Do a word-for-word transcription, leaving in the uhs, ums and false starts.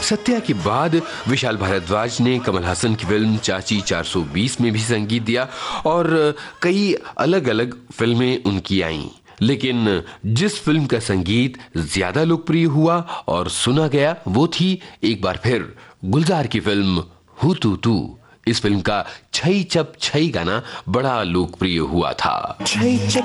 सत्या के बाद विशाल भारद्वाज ने कमल हासन की फिल्म चाची चार सौ बीस में भी संगीत दिया और कई अलग अलग फिल्में उनकी आईं। लेकिन जिस फिल्म का संगीत ज्यादा लोकप्रिय हुआ और सुना गया वो थी एक बार फिर गुलजार की फिल्म हू तू तू। इस फिल्म का छई चप छई गाना बड़ा लोकप्रिय हुआ था।